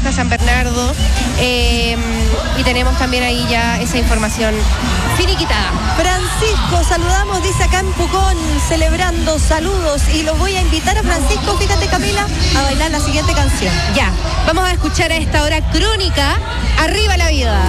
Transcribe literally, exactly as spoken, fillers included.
Loja, San Bernardo, eh, y tenemos también ahí ya esa información finiquitada. Francisco, saludamos, dice acá en Pucón, celebrando, saludos, y los voy a invitar a Francisco, fíjate Camila, a bailar la siguiente canción. Ya, vamos a escuchar a esta hora Crónica, Arriba la Vida.